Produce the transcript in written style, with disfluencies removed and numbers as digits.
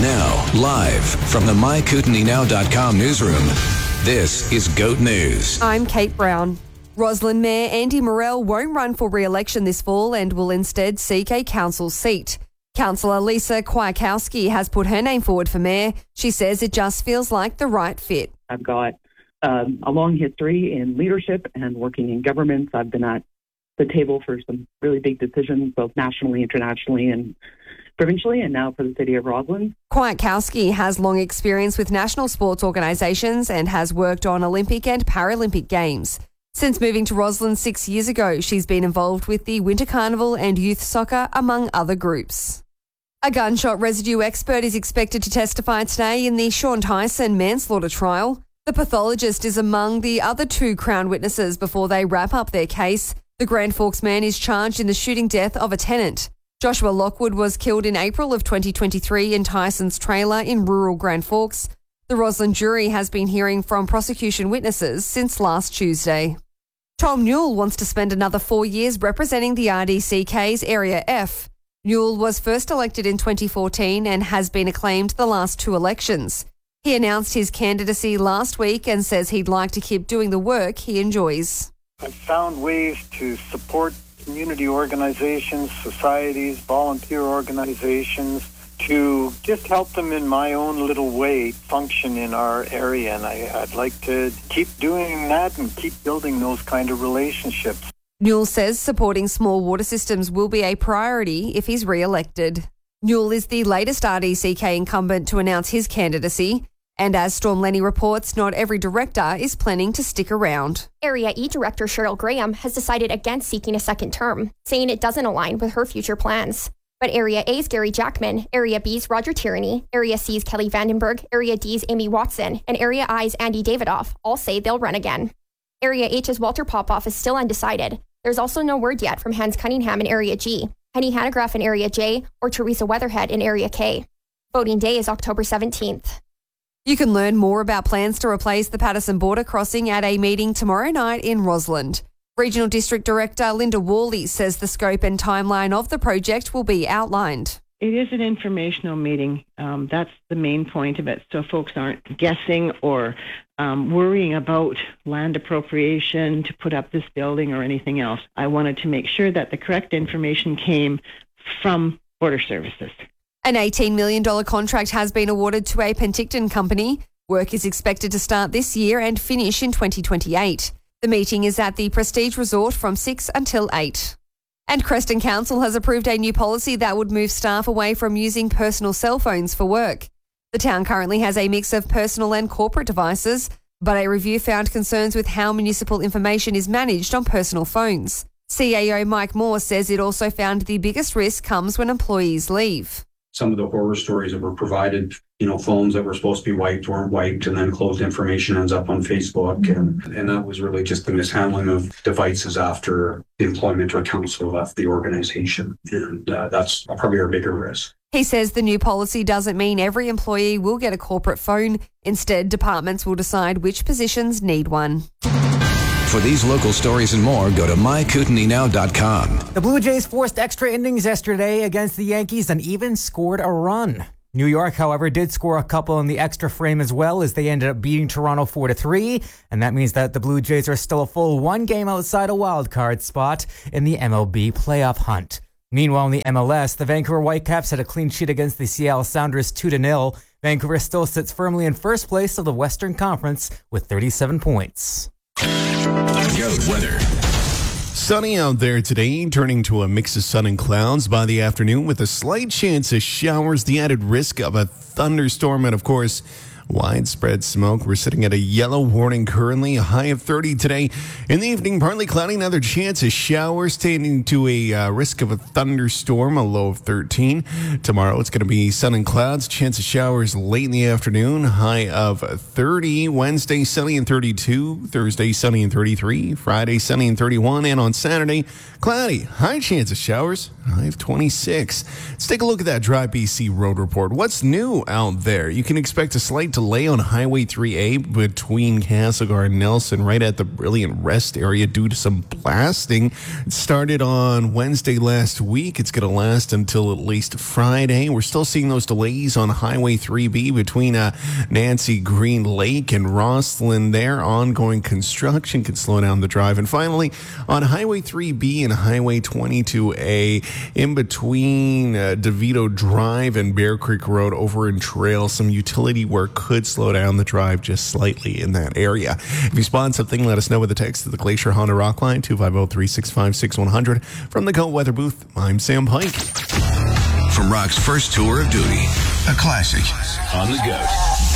Now, live from the MyKootenaeNow.com newsroom, this is GOAT News. I'm Kate Brown. Roslyn Mayor Andy Morell won't run for re-election this fall and will instead seek a council seat. Councillor Lisa Kwiatkowski has put her name forward for mayor. She says it just feels like the right fit. I've got a long history in leadership and working in governments. I've been at the table for some really big decisions, both nationally, internationally, and provincially, and now for the city of Roslyn. Kwiatkowski has long experience with national sports organisations and has worked on Olympic and Paralympic Games. Since moving to Roslyn 6 years ago, she's been involved with the Winter Carnival and youth soccer, among other groups. A gunshot residue expert is expected to testify today in the Sean Tyson manslaughter trial. The pathologist is among the other two Crown witnesses before they wrap up their case. The Grand Forks man is charged in the shooting death of a tenant. Joshua Lockwood was killed in April of 2023 in Tyson's trailer in rural Grand Forks. The Roslyn jury has been hearing from prosecution witnesses since last Tuesday. Tom Newell wants to spend another 4 years representing the RDCK's Area F. Newell was first elected in 2014 and has been acclaimed the last two elections. He announced his candidacy last week and says he'd like to keep doing the work he enjoys. I've found ways to support community organizations, societies, volunteer organizations, to just help them in my own little way function in our area. And I'd like to keep doing that and keep building those kind of relationships. Newell says supporting small water systems will be a priority if he's re-elected. Newell is the latest RDCK incumbent to announce his candidacy. And as Storm Lenny reports, not every director is planning to stick around. Area E Director Cheryl Graham has decided against seeking a second term, saying it doesn't align with her future plans. But Area A's Gary Jackman, Area B's Roger Tierney, Area C's Kelly Vandenberg, Area D's Amy Watson, and Area I's Andy Davidoff all say they'll run again. Area H's Walter Popoff is still undecided. There's also no word yet from Hans Cunningham in Area G, Henny Hanegraaff in Area J, or Teresa Weatherhead in Area K. Voting day is October 17th. You can learn more about plans to replace the Patterson border crossing at a meeting tomorrow night in Rossland. Regional District Director Linda Worley says the scope and timeline of the project will be outlined. It is an informational meeting. That's the main point of it, so folks aren't guessing or worrying about land appropriation to put up this building or anything else. I wanted to make sure that the correct information came from Border Services. An $18 million contract has been awarded to a Penticton company. Work is expected to start this year and finish in 2028. The meeting is at the Prestige Resort from 6 until 8. And Creston Council has approved a new policy that would move staff away from using personal cell phones for work. The town currently has a mix of personal and corporate devices, but a review found concerns with how municipal information is managed on personal phones. CAO Mike Moore says it also found the biggest risk comes when employees leave. Some of the horror stories that were provided, phones that were supposed to be wiped weren't wiped, and then closed information ends up on Facebook. And that was really just the mishandling of devices after the employment to a councillor left the organization. And that's probably our bigger risk. He says the new policy doesn't mean every employee will get a corporate phone. Instead, departments will decide which positions need one. For these local stories and more, go to MyKootenaeNow.com. The Blue Jays forced extra innings yesterday against the Yankees and even scored a run. New York, however, did score a couple in the extra frame as well, as they ended up beating Toronto 4-3. And that means that the Blue Jays are still a full one game outside a wild card spot in the MLB playoff hunt. Meanwhile, in the MLS, the Vancouver Whitecaps had a clean sheet against the Seattle Sounders 2-0. Vancouver still sits firmly in first place of the Western Conference with 37 points. GOAT weather. Sunny out there today, turning to a mix of sun and clouds by the afternoon with a slight chance of showers, the added risk of a thunderstorm, and of course, widespread smoke. We're sitting at a yellow warning currently, a high of 30 today. In the evening, partly cloudy, another chance of showers, tending to a risk of a thunderstorm, a low of 13. Tomorrow, it's going to be sun and clouds, chance of showers late in the afternoon, high of 30. Wednesday, sunny and 32. Thursday, sunny and 33. Friday, sunny and 31. And on Saturday, cloudy, high chance of showers, high of 26. Let's take a look at that Drive BC road report. What's new out there? You can expect a slight slight delay on Highway 3A between Castlegar and Nelson, right at the Brilliant Rest area due to some blasting. It started on Wednesday last week. It's going to last until at least Friday. We're still seeing those delays on Highway 3B between Nancy Green Lake and Rosslyn there. Ongoing construction can slow down the drive. And finally, on Highway 3B and Highway 22A, in between DeVito Drive and Bear Creek Road over in Trail, some utility work could slow down the drive just slightly in that area. If you spot something, let us know with a text to the Glacier Honda Rock line, 250-365-6100. From the GOAT Weather Booth, I'm Sam Pike. From Rock's first tour of duty, a classic on the GOAT.